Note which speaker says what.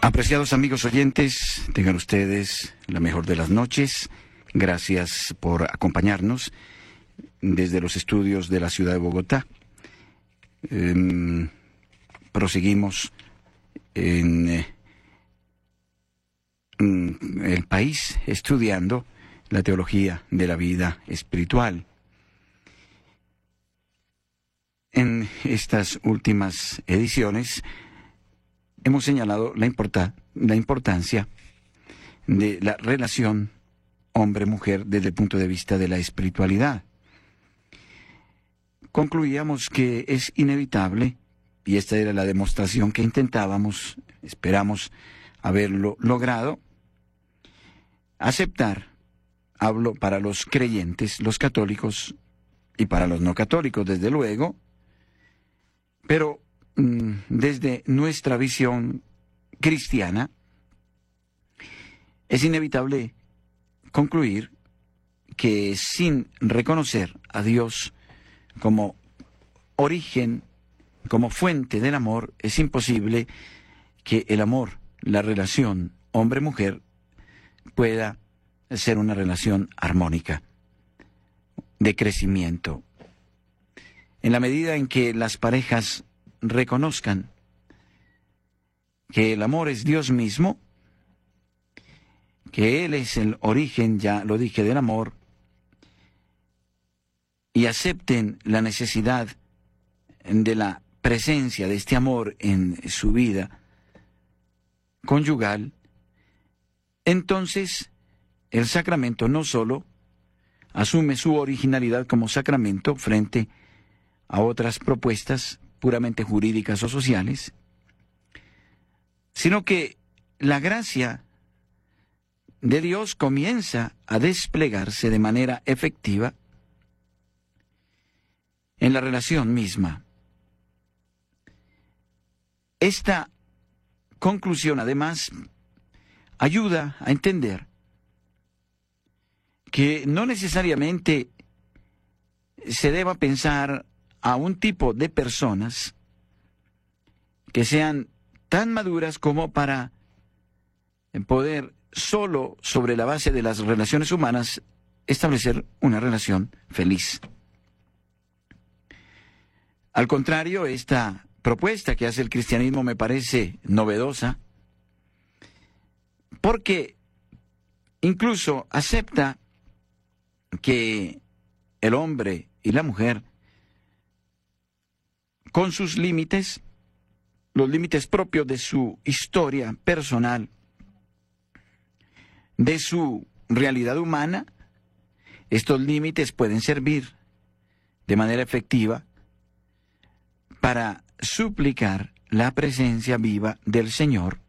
Speaker 1: Apreciados amigos oyentes, tengan ustedes la mejor de las noches. Gracias por acompañarnos desde los estudios de la ciudad de Bogotá. Proseguimos en el país estudiando la teología de la vida espiritual. En estas últimas ediciones hemos señalado la importancia de la relación hombre-mujer desde el punto de vista de la espiritualidad. Concluíamos que es inevitable, y esta era la demostración que esperamos haberlo logrado, aceptar, hablo para los creyentes, los católicos y para los no católicos, desde luego, pero desde nuestra visión cristiana, es inevitable concluir que sin reconocer a Dios como origen, como fuente del amor, es imposible que el amor, la relación hombre-mujer, pueda ser una relación armónica, de crecimiento. En la medida en que las parejas reconozcan que el amor es Dios mismo, que Él es el origen, ya lo dije, del amor, y acepten la necesidad de la presencia de este amor en su vida conyugal, entonces el sacramento no solo asume su originalidad como sacramento frente a otras propuestas puramente jurídicas o sociales, sino que la gracia de Dios comienza a desplegarse de manera efectiva en la relación misma. Esta conclusión, además, ayuda a entender que no necesariamente se deba pensar a un tipo de personas que sean tan maduras como para poder solo sobre la base de las relaciones humanas establecer una relación feliz. Al contrario, esta propuesta que hace el cristianismo me parece novedosa, porque incluso acepta que el hombre y la mujer, con sus límites, los límites propios de su historia personal, de su realidad humana, estos límites pueden servir de manera efectiva para suplicar la presencia viva del Señor